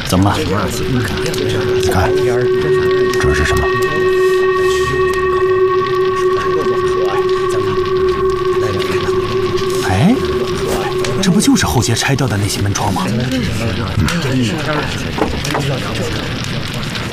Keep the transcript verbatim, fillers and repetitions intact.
怎么了？你看，这是什么？哎，这不就是后街拆掉的那些门窗吗？嗯。